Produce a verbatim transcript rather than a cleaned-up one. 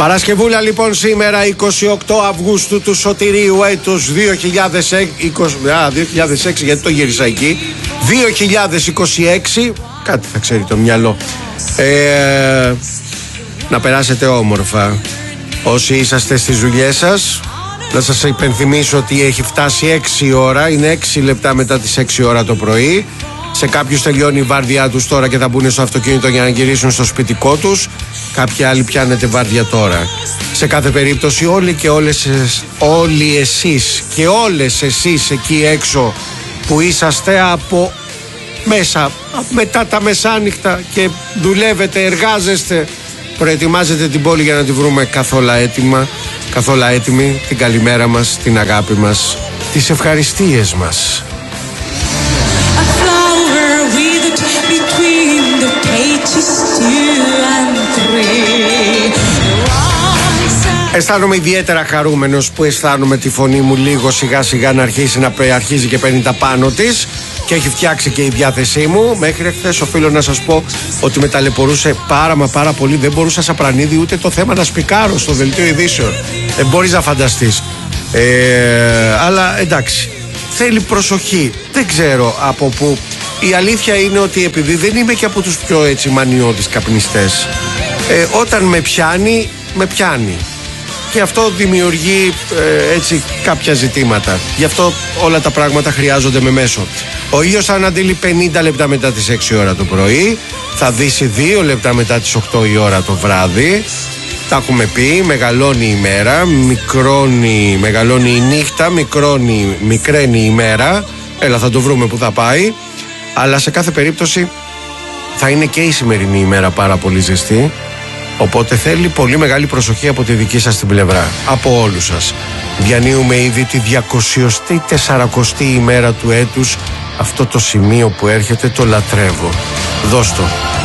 Παρασκευούλα λοιπόν σήμερα είκοσι οκτώ Αυγούστου του σωτηρίου έτους δύο χιλιάδες είκοσι, α, δύο χιλιάδες έξι, γιατί το γύρισα εκεί, δύο χιλιάδες είκοσι έξι, κάτι θα ξέρει το μυαλό. ε, Να περάσετε όμορφα όσοι είσαστε στις δουλειές σας. Να σας υπενθυμίσω ότι έχει φτάσει έξι ώρα, είναι έξι λεπτά μετά τις έξι ώρα το πρωί. Σε κάποιους τελειώνει η βάρδιά τους τώρα και θα μπουν στο αυτοκίνητο για να γυρίσουν στο σπιτικό τους. Κάποιοι άλλοι πιάνετε βάρδια τώρα. Σε κάθε περίπτωση όλοι και όλες, όλοι εσείς και όλες εσείς εκεί έξω που είσαστε από μέσα, μετά τα μεσάνυχτα και δουλεύετε, εργάζεστε, προετοιμάζετε την πόλη για να τη βρούμε καθόλου έτοιμα, καθόλου έτοιμη, την καλημέρα μας, την αγάπη μας, τις ευχαριστίες μας. Αισθάνομαι ιδιαίτερα χαρούμενος που αισθάνομαι τη φωνή μου λίγο σιγά σιγά να αρχίσει να αρχίζει και παίρνει τα πάνω της και έχει φτιάξει και η διάθεσή μου. Μέχρι χθες οφείλω να σας πω ότι με ταλαιπωρούσε πάρα μα πάρα πολύ. Δεν μπορούσα σαν Πρανίδη ούτε το θέμα να σπικάρω στο δελτίο ειδήσεων. Δεν μπορείς να φανταστείς. ε, Αλλά εντάξει, θέλει προσοχή. Δεν ξέρω από πού. Η αλήθεια είναι ότι επειδή δεν είμαι και από τους πιο έτσι μανιώδεις καπνιστές, ε, όταν με πιάνει, με πιάνει. Και αυτό δημιουργεί ε, έτσι κάποια ζητήματα. Γι' αυτό όλα τα πράγματα χρειάζονται με μέσο. Ο ήλιος θα ανατείλει πενήντα λεπτά μετά τις έξι ώρα το πρωί. Θα δύσει δύο λεπτά μετά τις οκτώ η ώρα το βράδυ. Τα έχουμε πει, μεγαλώνει η μέρα, μικρώνει, μεγαλώνει η νύχτα, μικρώνει, μικραίνει η μέρα. Έλα, θα το βρούμε που θα πάει. Αλλά σε κάθε περίπτωση θα είναι και η σημερινή ημέρα πάρα πολύ ζεστή. Οπότε θέλει πολύ μεγάλη προσοχή από τη δική σας την πλευρά. Από όλους σας. Διανύουμε ήδη τη διακόσια τέσσερακοστή ημέρα του έτους. Αυτό το σημείο που έρχεται το λατρεύω. Δώσ' το.